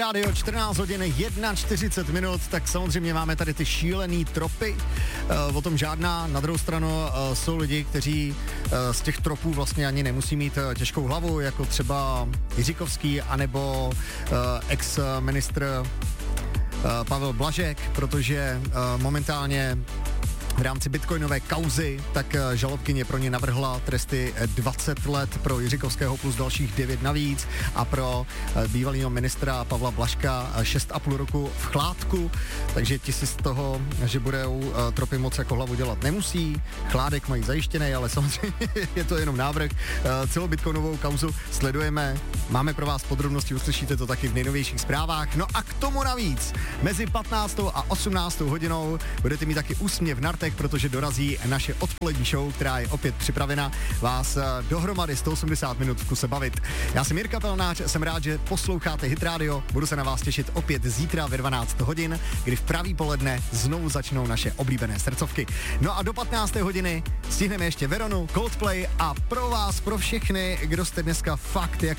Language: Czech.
Rádio 14 hodin 41 minut, tak samozřejmě máme tady ty šílený tropy, o tom žádná. Na druhou stranu jsou lidi, kteří z těch tropů vlastně ani nemusí mít těžkou hlavu, jako třeba Jiříkovský, anebo ex-ministr Pavel Blažek, protože momentálně v rámci bitcoinové kauzy, tak žalobkyně pro ně navrhla tresty 20 let pro Jiříkovského plus dalších 9 navíc a pro bývalého ministra Pavla Blažka 6,5 roku v chládku, takže ti si z toho, že budou tropy moc jako hlavu dělat nemusí, chládek mají zajištěný, ale samozřejmě je to jenom návrh. Celou bitcoinovou kauzu sledujeme, máme pro vás podrobnosti, uslyšíte to taky v nejnovějších zprávách. No a k tomu navíc mezi 15. a 18. hodinou budete mít taky úsměv na rtech, protože dorazí naše odpolední show, která je opět připravena vás dohromady 180 minut v kuse bavit. Já jsem Jirka Pelnář, jsem rád, že posloucháte Hit Radio, budu se na vás těšit opět zítra ve 12 hodin, kdy v pravý poledne znovu začnou naše oblíbené srdcovky. No a do 15. hodiny stihneme ještě Veronu, Coldplay a pro vás, pro všechny, kdo jste dneska fakt jako